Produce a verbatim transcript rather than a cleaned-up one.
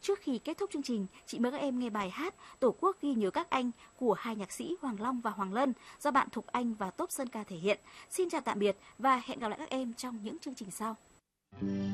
Trước khi kết thúc chương trình, chị mời các em nghe bài hát Tổ quốc ghi nhớ các anh của hai nhạc sĩ Hoàng Long và Hoàng Lân do bạn Thục Anh và Tốp Sơn Ca thể hiện. Xin chào tạm biệt và hẹn gặp lại các em trong những chương trình sau.